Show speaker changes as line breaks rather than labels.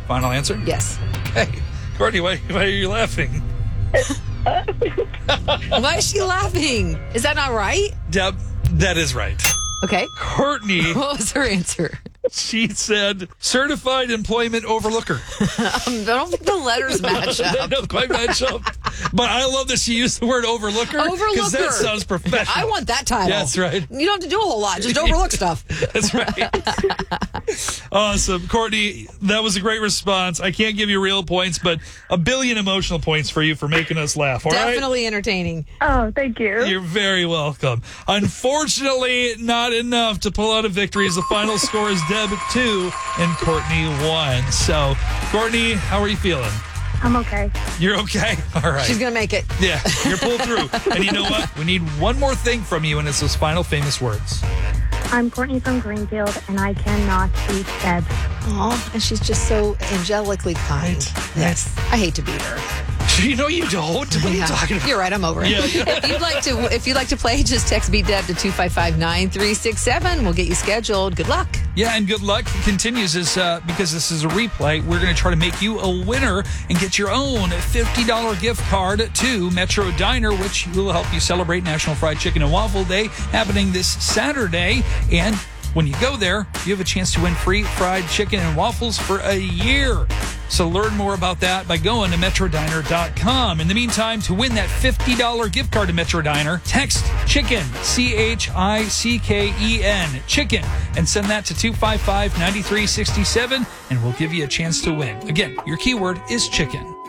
Final answer?
Yes.
Hey, Courtney, why are you laughing?
Why is she laughing? Is that not right?
Deb, that is right.
Okay.
Courtney,
What was her answer?
she said certified employment overlooker.
I don't think the letters match
They
up.
don't quite match up. But I love that she used the word overlooker. Because that
Overlooker.
sounds professional.
I want that title.
That's right.
You don't have to do a whole lot. Just overlook stuff.
That's right. Awesome. Courtney, that was a great response. I can't give you real points, but a billion emotional points for you for making us laugh. All right?
Definitely entertaining.
Oh, thank you.
You're very welcome. Unfortunately, not enough to pull out a victory as the final score is Deb 2 and Courtney 1. So, Courtney, how are you feeling?
I'm okay.
You're okay? All right.
She's going to make it.
Yeah, you're pulled through. And you know what? We need one more thing from you, and it's those final famous words.
I'm Courtney from Greenfield, and I cannot beat Deb.
Aw, and she's just so angelically kind.
Right.
Yes. I hate to beat her.
You know you don't. What are you talking about?
You're right. I'm over it.
Yeah.
If you'd like to play, just text Beat Deb to 255-9367. We'll get you scheduled. Good luck.
Yeah, and good luck continues because this is a replay. We're going to try to make you a winner and get your own $50 gift card to Metro Diner, which will help you celebrate National Fried Chicken and Waffle Day happening this Saturday. And when you go there, you have a chance to win free fried chicken and waffles for a year. So learn more about that by going to MetroDiner.com. In the meantime, to win that $50 gift card to Metro Diner, text CHICKEN, CHICKEN, chicken, and send that to 255-9367, and we'll give you a chance to win. Again, your keyword is chicken.